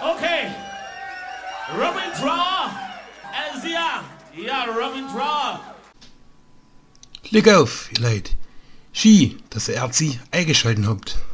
Okay. Robin Draw. Elsia. Ja, Robin Draw. Leg auf, ihr Leid. Schön, dass ihr Erzi eingeschalten habt.